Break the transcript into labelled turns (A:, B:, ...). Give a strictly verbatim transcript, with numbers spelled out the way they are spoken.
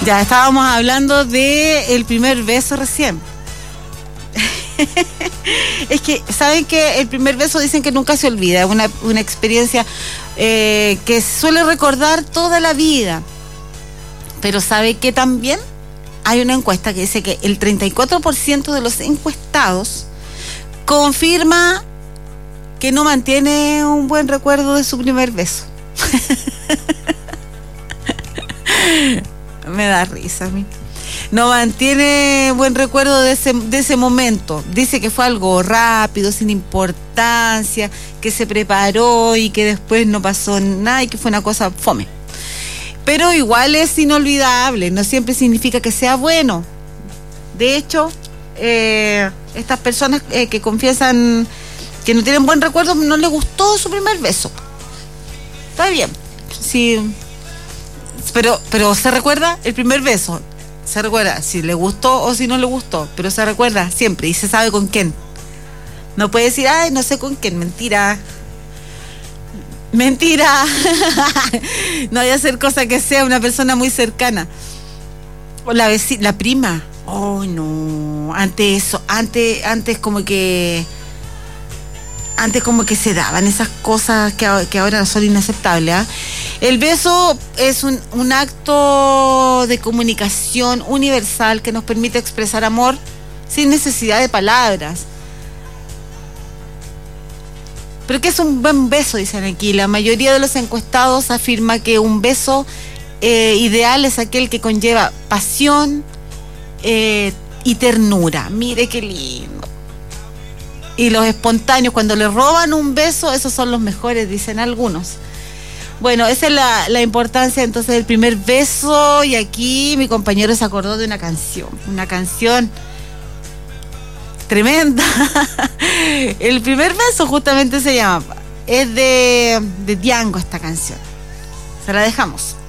A: Ya estábamos hablando de el primer beso recién. Es que, ¿saben qué? El primer beso dicen que nunca se olvida. Es una, una experiencia eh, que suele recordar toda la vida. Pero ¿sabe qué también? Hay una encuesta que dice que el treinta y cuatro por ciento de los encuestados confirma que no mantiene un buen recuerdo de su primer beso. Me da risa a mí. No mantiene buen recuerdo de ese, de ese momento. Dice que fue algo rápido, sin importancia, que se preparó y que después no pasó nada y que fue una cosa fome. Pero igual es inolvidable, no siempre significa que sea bueno. De hecho, eh, estas personas eh, que confiesan que no tienen buen recuerdo, no les gustó su primer beso. Está bien, sí, pero, pero se recuerda el primer beso. Se recuerda si le gustó o si no le gustó, pero se recuerda siempre y se sabe con quién. No puede decir, ay, no sé con quién, mentira. Mentira. No voy a hacer cosa que sea una persona muy cercana. O la vecina, la prima. Oh, no. Antes eso, antes, antes como que... Antes como que se daban esas cosas que, que ahora son inaceptables, ¿eh? El beso es un, un acto de comunicación universal que nos permite expresar amor sin necesidad de palabras. ¿Pero qué es un buen beso? Dicen aquí. La mayoría de los encuestados afirma que un beso eh, ideal es aquel que conlleva pasión eh, y ternura. Mire qué lindo. Y los espontáneos, cuando le roban un beso, esos son los mejores, dicen algunos. Bueno, esa es la, la importancia entonces del primer beso. Y aquí mi compañero se acordó de una canción, una canción tremenda. El primer beso justamente se llama. Es de, de Django esta canción. Se la dejamos.